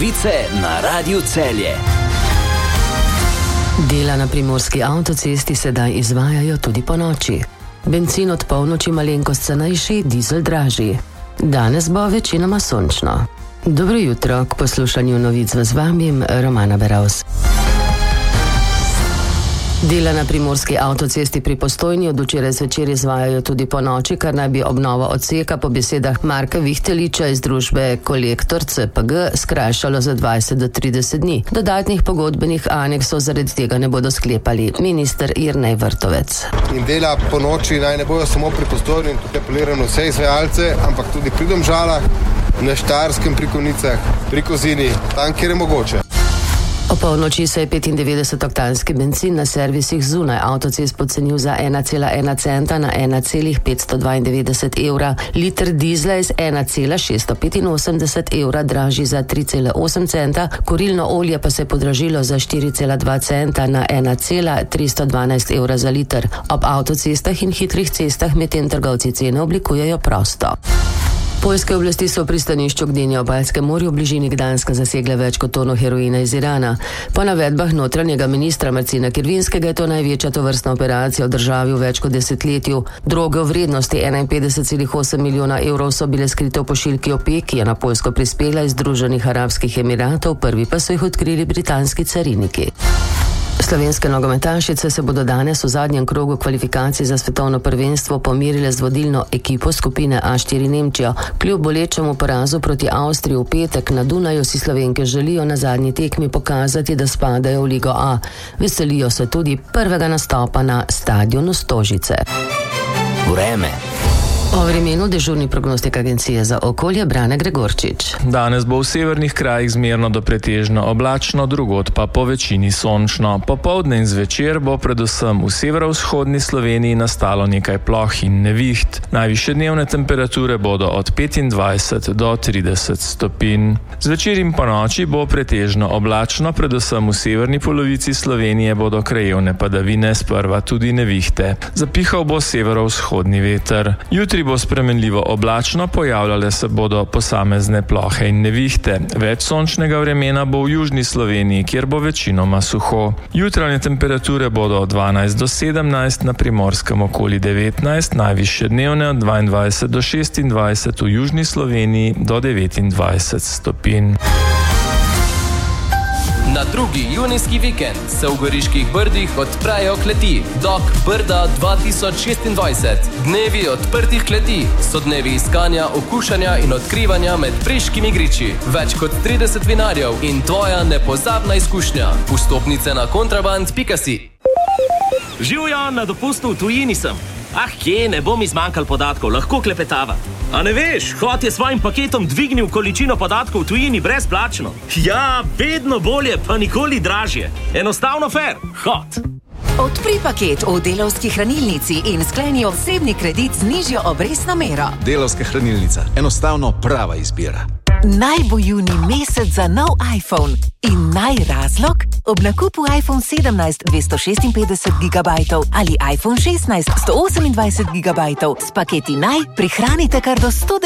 Novice na Radiu Celje. Dela na primorski avtocesti sedaj izvajajo tudi po noči. Bencin od polnoči malenkost cenejši, dizel dražji. Danes bo večinoma sončno. Dobro jutro, k poslušanju novic vas vabim Romana Beravs. Dela na primorski avtocesti pri Postojni od včeraj zvečer izvajajo tudi po noči, kar naj bi obnovo odseka po besedah Marka Vihteliča iz družbe Kolektor CPG skrajšalo za 20 do 30 dni. Dodatnih pogodbenih aneksov zaradi tega ne bodo sklepali. Minister Jernej Vrtovec. In dela po noči naj ne bojo samo pri Postojni, in tukaj apeliram na vse izvajalce, ampak tudi pri Domžalah, na Štajerskem pri Konjicah, pri Kozini, tam, kjer je mogoče. O polnoči se je 95-oktanski bencin na servisih zunaj avtocest pocenil za 1,1 centa na 1,592 evra, liter dizla iz 1,685 evra dražji za 3,8 centa, kurilno olje pa se je podražilo za 4,2 centa na 1,312 evra za liter. Ob avtocestah in hitrih cestah medtem trgovci cene oblikujejo prosto. Poljske oblasti so v pristanišču Gdynia v Baltskem morju v bližini Gdanska zasegle več kot tono heroina iz Irana. Po navedbah notranjega ministra Marcina Kirvinskega je to največja tovrstna operacija v državi v več kot desetletju. Droge v vrednosti 51,8 milijona evrov so bile skrite v pošiljki OPEC, ki je na Poljsko prispela iz Združenih arabskih emiratov, prvi pa so jih odkrili britanski cariniki. Slovenske nogometašice se bodo danes v zadnjem krogu kvalifikacij za svetovno prvenstvo pomirile z vodilno ekipo skupine A4 Nemčijo. Kljub bolečemu porazu proti Avstriji v petek na Dunaju si Slovenke želijo na zadnji tekmi pokazati, da spadajo v Ligo A. Veselijo se tudi prvega nastopa na stadionu Stožice. Vreme. O vremenu dežurni prognostik Agencije za okolje Brane Gregorčič. Danes bo v severnih krajih zmerno do pretežno oblačno, drugod pa po večini sončno. Popoldne in zvečer bo predvsem v severovzhodni Sloveniji nastalo nekaj ploh in neviht. Najvišje dnevne temperature bodo od 25 do 30 stopinj. Zvečer in po noči bo pretežno oblačno, predvsem v severni polovici Slovenije bodo krajevne padavine, sprva tudi nevihte. Zapihal bo severovzhodni veter. Jutri bo spremenljivo oblačno, pojavljale se bodo posamezne plohe in nevihte. Več sončnega vremena bo v južni Sloveniji, kjer bo večinoma suho. Jutranje temperature bodo od 12 do 17, na Primorskem okoli 19, najvišje dnevne od 22 do 26, v južni Sloveniji do 29 stopinj. Na drugi junijski vikend se v Goriških Brdih odprejo kleti Dok Brda 2026. Dnevi odprtih kleti so dnevi iskanja, okušanja in odkrivanja med preškimi griči. Več kot 30 vinarjev in tvoja nepozabna izkušnja. Vstopnice na kontraband.si. Živjo, na dopustu v tujini sem. Kje, ne bo mi zmanjkal podatkov, lahko klepetava. A ne veš, Hot je svojim paketom dvignil količino podatkov v tujini brezplačno. Ja, vedno bolje, pa nikoli dražje. Enostavno fair, Hot. Odpri paket v Delavski hranilnici in skleni osebni kredit z nižjo obrestno mero. Delavska hranilnica, enostavno prava izbira. Naj bo junij mesec za nov iPhone. In naj razlog? Ob nakupu iPhone 17 256 GB ali iPhone 16 128 GB s paketi naj prihranite kar do 100